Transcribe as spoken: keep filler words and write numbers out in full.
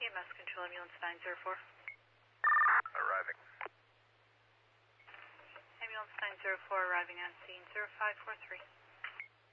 E M S Control Ambulance nine zero four. Arriving. Ambulance nine zero four arriving on scene zero five four three.